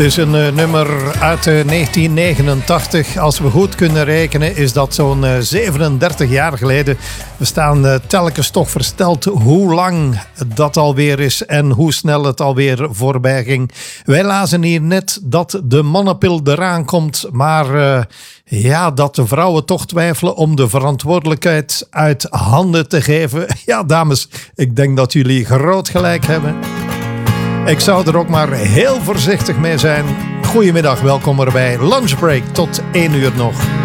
is een nummer uit 1989. Als we goed kunnen rekenen is dat zo'n 37 jaar geleden. We staan telkens toch versteld hoe lang dat alweer is en hoe snel het alweer voorbij ging. Wij lazen hier net dat de mannenpil eraan komt, maar dat de vrouwen toch twijfelen om de verantwoordelijkheid uit handen te geven. Ja, dames, ik denk dat jullie groot gelijk hebben. Ik zou er ook maar heel voorzichtig mee zijn. Goedemiddag, welkom erbij. Lunchbreak tot 1 uur nog.